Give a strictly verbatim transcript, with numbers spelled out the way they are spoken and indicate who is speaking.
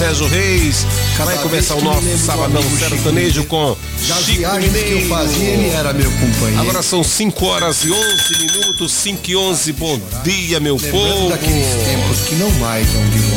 Speaker 1: Sérgio Reis.
Speaker 2: Cada
Speaker 1: Vai começar o
Speaker 2: vez que me
Speaker 1: nosso
Speaker 2: lembro do
Speaker 1: sabadão
Speaker 2: amigo Chico
Speaker 1: sertanejo
Speaker 2: Mineiro.
Speaker 1: com
Speaker 2: Das
Speaker 1: Chico
Speaker 2: viagens que eu fazia, ele
Speaker 1: Mineiro.
Speaker 2: era meu companheiro.
Speaker 1: Agora são cinco horas e onze minutos, cinco e onze. Bom dia, meu
Speaker 2: Lembrando
Speaker 1: povo.
Speaker 2: daqueles tempos que não mais vão de volta.